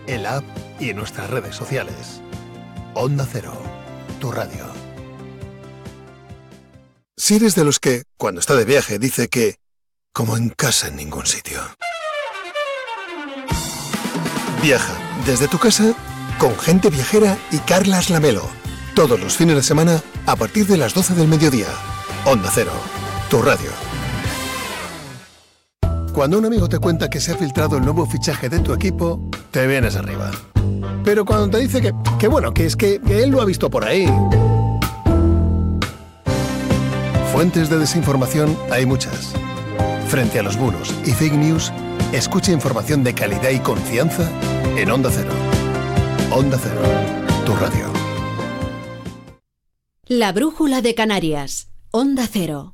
en la app y en nuestras redes sociales. Onda Cero, tu radio. Si eres de los que, cuando está de viaje, dice que, como en casa en ningún sitio. Viaja desde tu casa con Gente Viajera y Carlas Lamelo. Todos los fines de semana a partir de las 12 del mediodía. Onda Cero, tu radio. Cuando un amigo te cuenta que se ha filtrado el nuevo fichaje de tu equipo, te vienes arriba. Pero cuando te dice que bueno, que es que él lo ha visto por ahí. Fuentes de desinformación hay muchas. Frente a los bulos y fake news, escucha información de calidad y confianza en Onda Cero. Onda Cero, tu radio. La brújula de Canarias. Onda Cero.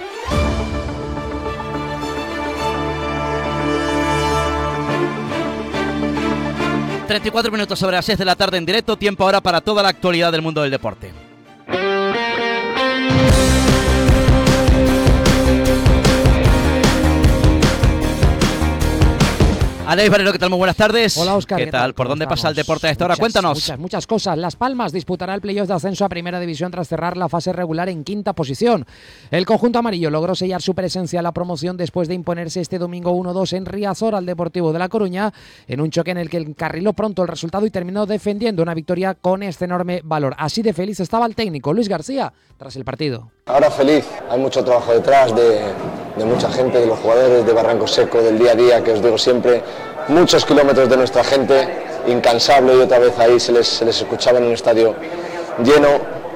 ...34 sobre las 6 de la tarde en directo... ...tiempo ahora para toda la actualidad del mundo del deporte. Alex Barrero, ¿qué tal? Muy buenas tardes. Hola, Óscar. ¿Qué tal? ¿Por dónde pasa el deporte a esta hora? Cuéntanos. Muchas cosas. Las Palmas disputará el playoff de ascenso a Primera División tras cerrar la fase regular en quinta posición. El conjunto amarillo logró sellar su presencia en la promoción después de imponerse este domingo 1-2 en Riazor al Deportivo de La Coruña, en un choque en el que encarriló pronto el resultado y terminó defendiendo una victoria con este enorme valor. Así de feliz estaba el técnico Luis García tras el partido. Ahora feliz, hay mucho trabajo detrás de mucha gente, de los jugadores de Barranco Seco, del día a día, que os digo siempre, muchos kilómetros de nuestra gente, incansable, y otra vez ahí se les escuchaba en un estadio lleno.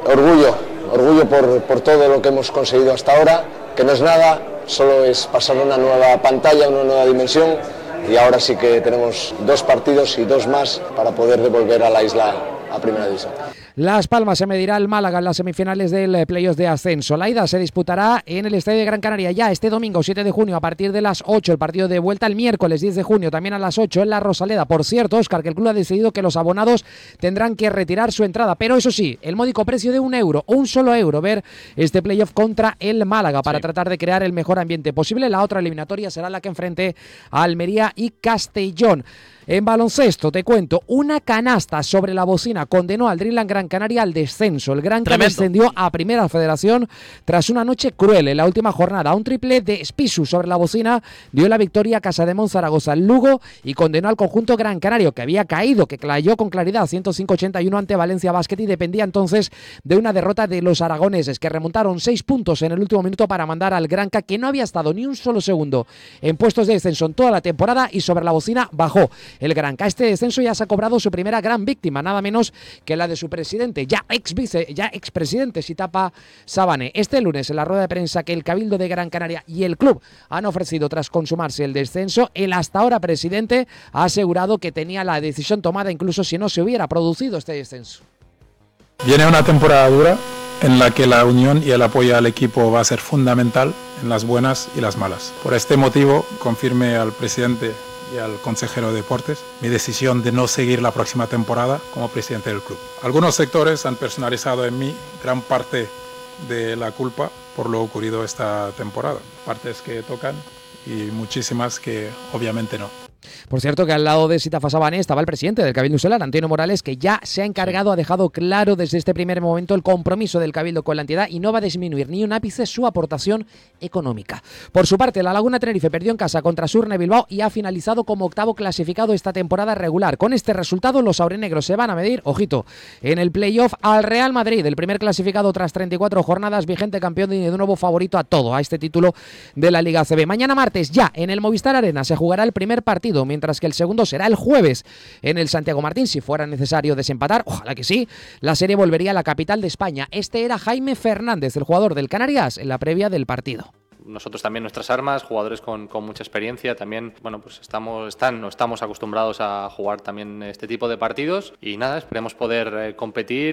Orgullo por todo lo que hemos conseguido hasta ahora, que no es nada, solo es pasar una nueva pantalla, una nueva dimensión, y ahora sí que tenemos 2 partidos y 2 más para poder devolver a la isla a Primera División. Las Palmas se medirá al Málaga en las semifinales del playoff de ascenso. La ida se disputará en el Estadio de Gran Canaria ya este domingo 7 de junio a partir de las 8. El partido de vuelta el miércoles 10 de junio también a las 8 en la Rosaleda. Por cierto, Óscar, que el club ha decidido que los abonados tendrán que retirar su entrada. Pero eso sí, el módico precio de €1, un solo euro, ver este playoff contra el Málaga para tratar de crear el mejor ambiente posible. La otra eliminatoria será la que enfrente a Almería y Castellón. En baloncesto, te cuento, una canasta sobre la bocina condenó al Dreamland Gran Canaria al descenso. El Gran Canaria descendió a Primera Federación tras una noche cruel en la última jornada. Un triple de Spisu sobre la bocina dio la victoria a Casademón Zaragoza al Lugo y condenó al conjunto Gran Canario, que había caído, que cayó con claridad 105-81 ante Valencia Basket y dependía entonces de una derrota de los aragoneses, que remontaron 6 puntos en el último minuto para mandar al Granca, que no había estado ni un solo segundo en puestos de descenso en toda la temporada, y sobre la bocina bajó el Granca. Este descenso ya se ha cobrado su primera gran víctima, nada menos que la de su presidente, ya expresidente Sitapa Sabane. Este lunes, en la rueda de prensa que el Cabildo de Gran Canaria y el club han ofrecido tras consumarse el descenso, el hasta ahora presidente ha asegurado que tenía la decisión tomada incluso si no se hubiera producido este descenso. Viene una temporada dura en la que la unión y el apoyo al equipo va a ser fundamental en las buenas y las malas. Por este motivo, confirmé al presidente y al consejero de deportes mi decisión de no seguir la próxima temporada como presidente del club. Algunos sectores han personalizado en mí gran parte de la culpa por lo ocurrido esta temporada. Partes que tocan y muchísimas que obviamente no. Por cierto, que al lado de Sitafa Sabane estaba el presidente del Cabildo Insular, Antonio Morales, que ya se ha encargado, ha dejado claro desde este primer momento el compromiso del Cabildo con la entidad y no va a disminuir ni un ápice su aportación económica. Por su parte, la Laguna Tenerife perdió en casa contra Surne Bilbao y ha finalizado como octavo clasificado esta temporada regular. Con este resultado, los aurinegros se van a medir, ojito, en el playoff al Real Madrid, el primer clasificado tras 34 jornadas, vigente campeón y de nuevo favorito a todo, a este título de la Liga ACB. Mañana martes, ya en el Movistar Arena, se jugará el primer partido, mientras que el segundo será el jueves en el Santiago Martín. Si fuera necesario desempatar, ojalá que sí, la serie volvería a la capital de España. Este era Jaime Fernández, el jugador del Canarias, en la previa del partido. Nosotros también nuestras armas, jugadores con mucha experiencia, también bueno, pues estamos acostumbrados a jugar también este tipo de partidos y nada, esperemos poder competir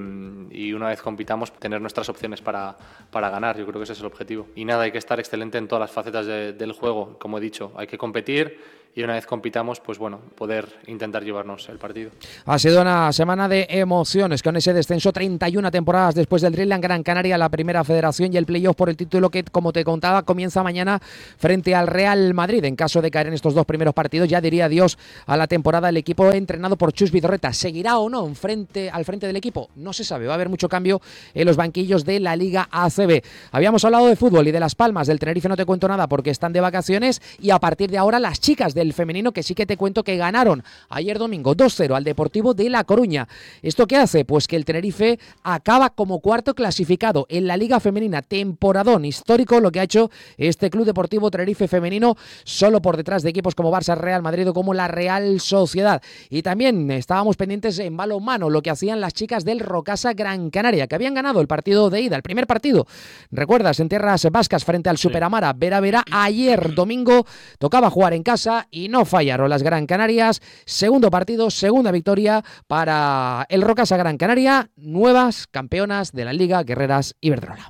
y una vez compitamos tener nuestras opciones para ganar. Yo creo que ese es el objetivo. Y nada, hay que estar excelente en todas las facetas del juego, como he dicho, hay que competir una vez compitamos, pues bueno, poder intentar llevarnos el partido. Ha sido una semana de emociones con ese descenso, 31 temporadas después del Dreamland Gran Canaria, la primera federación, y el playoff por el título que, como te contaba, comienza mañana frente al Real Madrid. En caso de caer en estos 2 primeros partidos, ya diría adiós a la temporada el equipo entrenado por Chus Vidorreta. ¿Seguirá o no al frente del equipo? No se sabe, va a haber mucho cambio en los banquillos de la Liga ACB. Habíamos hablado de fútbol y de Las Palmas, del Tenerife no te cuento nada porque están de vacaciones, y a partir de ahora las chicas del femenino, que sí que te cuento que ganaron ayer domingo 2-0 al Deportivo de La Coruña. ¿Esto qué hace? Pues que el Tenerife acaba como 4º clasificado en la Liga Femenina. Temporadón histórico lo que ha hecho este Club Deportivo Tenerife femenino, solo por detrás de equipos como Barça, Real Madrid o como la Real Sociedad. Y también estábamos pendientes en balonmano lo que hacían las chicas del Rocasa Gran Canaria, que habían ganado el partido de ida, el primer partido, recuerdas, en tierras vascas frente al Superamara Vera Vera. Ayer domingo tocaba jugar en casa y no fallaron las Gran Canarias. Segundo partido, segunda victoria para el Rocasa Gran Canaria, nuevas campeonas de la Liga Guerreras Iberdrola.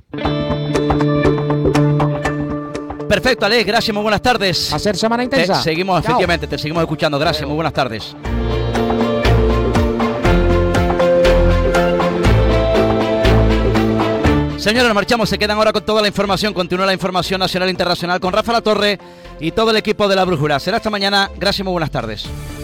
Perfecto, Alex, gracias, muy buenas tardes. A ser semana intensa. Seguimos, chao. Efectivamente, te seguimos escuchando. Gracias, muy buenas tardes. Señores, nos marchamos, se quedan ahora con toda la información. Continúa la información nacional e internacional con Rafa La Torre y todo el equipo de La Brújula. Será hasta mañana, gracias, muy buenas tardes.